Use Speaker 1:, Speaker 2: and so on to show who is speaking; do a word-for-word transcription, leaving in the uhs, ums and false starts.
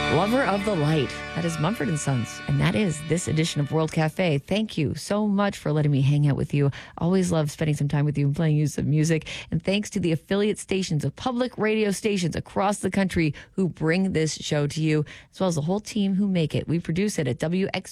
Speaker 1: Lover of the light. That is Mumford and Sons. And that is this edition of World Cafe. Thank you so much for letting me hang out with you. Always love spending some time with you and playing you some music. And thanks to the affiliate stations of public radio stations across the country who bring this show to you, as well as the whole team who make it. We produce it at W X